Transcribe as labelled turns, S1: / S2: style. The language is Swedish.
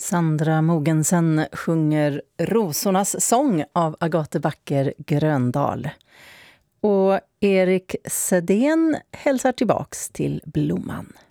S1: Sandra Mogensen sjunger Rosornas sång av Agathe Backer Gröndal. Och Erik Sedén hälsar tillbaks till Blomman.